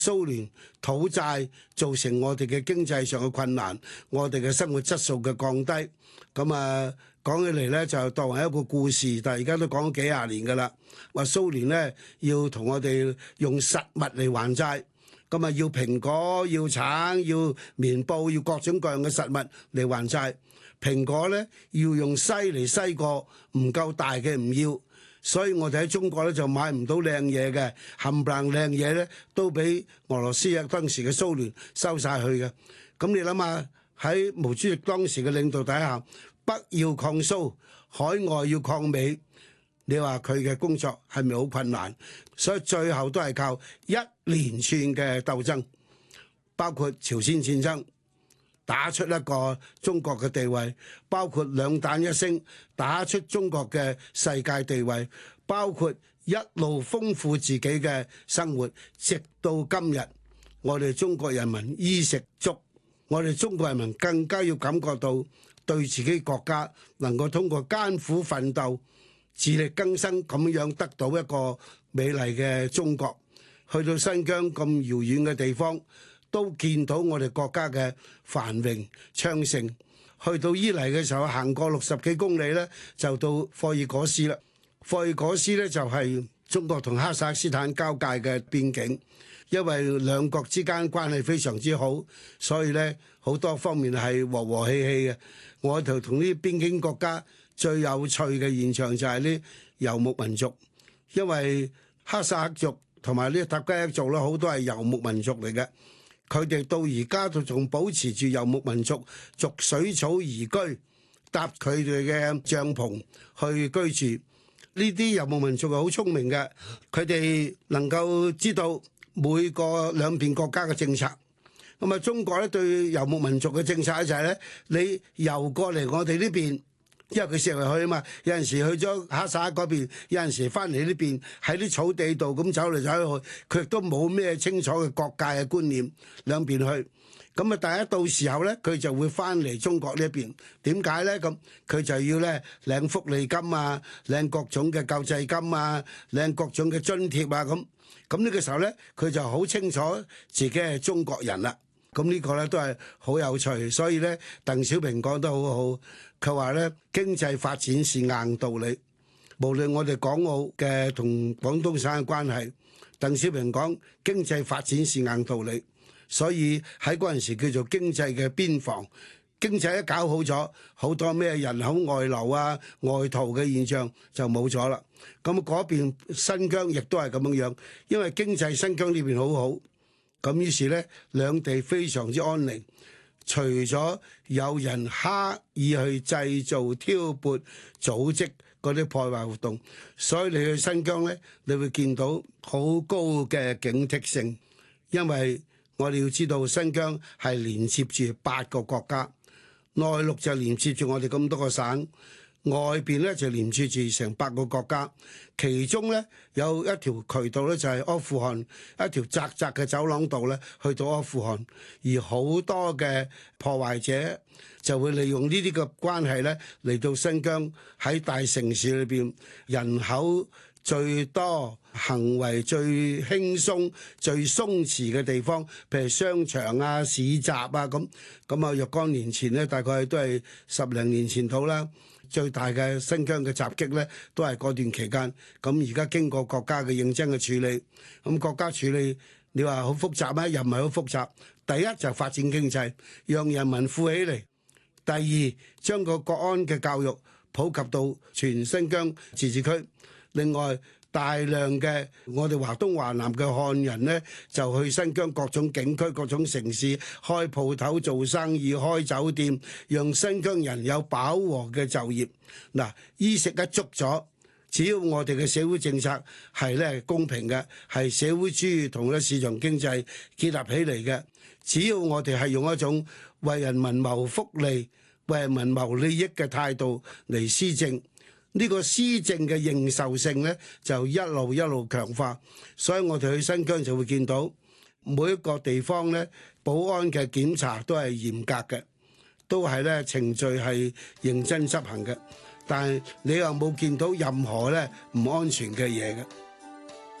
蘇聯討債造成我哋嘅經濟上嘅困難，我哋嘅生活質素嘅降低。咁啊，講起嚟咧就當為一個故事，但係而家都講咗幾廿年㗎啦。話蘇聯咧要同我哋用實物嚟還債，咁啊要蘋果、要橙、要棉布、要各種各樣嘅實物嚟還債。蘋果咧要用篩嚟篩過，唔夠大嘅唔要。所以我哋喺中國咧就買唔到靚嘢嘅，冚唪唥靚嘢咧都俾俄羅斯啊當時嘅蘇聯收晒去嘅。咁你諗下喺毛主席當時嘅領導底下，北要抗蘇，海外要抗美，你話佢嘅工作係咪好困難？所以最後都係靠一連串嘅鬥爭，包括朝鮮戰爭，打出一個中國嘅地位，包括兩彈一星，打出中國嘅世界地位，包括一路豐富自己嘅生活，直到今日，我哋中國人民衣食足，我哋中國人民更加要感覺到對自己國家能夠通過艱苦奮鬥、自力更生咁樣得到一個美麗嘅中國。去到新疆咁遙遠嘅地方，都見到我哋國家嘅繁榮昌盛。去到伊犁嘅時候，行過60幾公里呢，就到霍爾果斯啦。霍爾果斯呢，就係中國同哈薩克斯坦交界嘅邊境，因為兩國之間關係非常之好，所以呢好多方面係和和氣氣嘅。我就同呢啲邊境國家最有趣嘅現象就係呢游牧民族，因為哈薩克族同埋呢塔吉克族咧，好多係游牧民族嚟嘅。佢哋到而家都仲保持住游牧民族，逐水草而居，搭佢哋嘅帳篷去居住。呢啲游牧民族係好聰明嘅，佢哋能夠知道每個兩邊國家嘅政策。咁啊，中國咧對游牧民族嘅政策咧就係咧，你游過嚟我哋呢邊。因為佢成日去啊嘛，有陣時去咗哈薩克嗰邊，有陣時翻嚟呢邊喺啲草地度咁走嚟走去，佢亦都冇咩清楚嘅國界嘅觀念，兩邊去。咁啊，但係一到時候咧，佢就會翻嚟中國呢一邊。點解咧？咁佢就要咧領福利金啊，領各種嘅救濟金啊，領各種嘅津貼啊咁。咁呢個時候咧，佢就好清楚自己係中國人啦。咁呢個咧都係好有趣，所以咧鄧小平講得好好，佢話咧經濟發展是硬道理，無論我哋港澳嘅同廣東省嘅關係，鄧小平講經濟發展是硬道理，所以喺嗰陣時叫做經濟嘅邊防，經濟一搞好咗，好多咩人口外流啊、外逃嘅現象就冇咗啦。咁嗰邊新疆亦都係咁樣樣，因為經濟新疆呢邊好好。咁於是咧，兩地非常之安寧。除咗有人刻意去製造、挑撥、組織嗰啲破壞活動，所以你去新疆咧，你會見到好高嘅警惕性。因為我哋要知道新疆係連接住8個國家，內陸就連接住我哋咁多個省。外邊咧就連住住成8個國家，其中咧有一條渠道咧就係阿富汗，一條窄窄嘅走廊道咧去到阿富汗，而好多嘅破壞者就會利用呢啲嘅關係咧嚟到新疆，喺大城市裏邊人口最多、行為最輕鬆、最鬆弛嘅地方，譬如商場啊、市集啊咁啊。若干年前咧，大概都係10零年前到啦。最大嘅新疆嘅襲擊咧，都係嗰段期間。咁而家經過國家嘅認真嘅處理，咁國家處理你話好複雜咩？又唔係好複雜。第一就發展經濟，讓人民富起嚟；第二將個國安嘅教育普及到全新疆自治區。另外大量嘅我哋華東華南嘅漢人呢，就去新疆各種景區、各種城市開鋪頭、做生意、開酒店，讓新疆人有飽和嘅就業。嗱，衣食一足咗，只要我哋嘅社會政策係咧公平嘅，係社會主義同咧市場經濟結合起嚟嘅，只要我哋係用一種為人民謀福利、為人民謀利益嘅態度嚟施政。呢個施政嘅認受性呢，就一路一路強化，所以我哋去新疆就會見到每一個地方呢，保安嘅檢查都係嚴格嘅，都係呢程序係認真執行嘅，但係你又冇見到任何呢唔安全嘅嘢嘅。